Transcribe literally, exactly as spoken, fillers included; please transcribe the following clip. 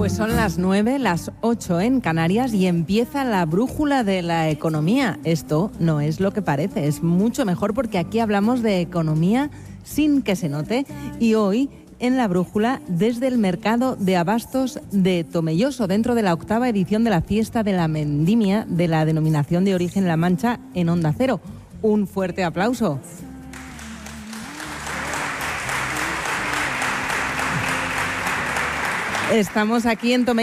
Pues son las nueve, las ocho en Canarias y empieza la brújula de la economía. Esto no es lo que parece, es mucho mejor porque aquí hablamos de economía sin que se note. Y hoy en la brújula desde el mercado de abastos de Tomelloso, dentro de la octava edición de la fiesta de la vendimia de la denominación de origen La Mancha en Onda Cero. Un fuerte aplauso. Estamos aquí en Tomelloso.